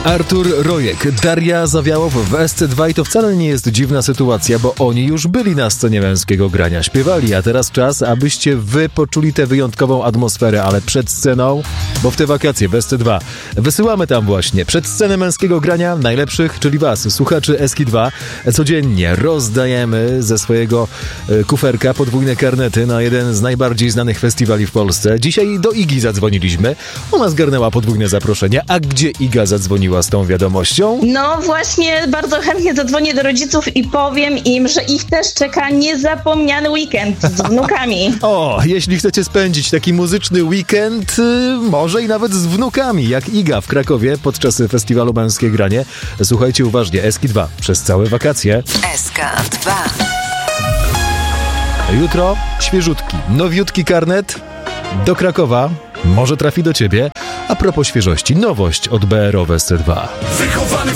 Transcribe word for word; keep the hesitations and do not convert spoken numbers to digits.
Artur Rojek, Daria Zawiałow w S C dwa i to wcale nie jest dziwna sytuacja, bo oni już byli na scenie Męskiego Grania, śpiewali, a teraz czas, abyście wy poczuli tę wyjątkową atmosferę, ale przed sceną, bo w te wakacje w S C dwa wysyłamy tam właśnie, przed scenę Męskiego Grania najlepszych, czyli was, słuchaczy S K dwa, codziennie rozdajemy ze swojego kuferka podwójne karnety na jeden z najbardziej znanych festiwali w Polsce. Dzisiaj do Igi zadzwoniliśmy, ona zgarnęła podwójne zaproszenia, a gdzie Iga zadzwoniła z tą wiadomością? No właśnie, bardzo chętnie zadzwonię do rodziców i powiem im, że ich też czeka niezapomniany weekend z wnukami. O, jeśli chcecie spędzić taki muzyczny weekend, yy, może i nawet z wnukami, jak Iga w Krakowie podczas festiwalu Męskie Granie. Słuchajcie uważnie, S K dwa przez całe wakacje. S K dwa. Jutro świeżutki, nowiutki karnet do Krakowa. Może trafi do ciebie. A propos świeżości, nowość od B R O w S C dwa.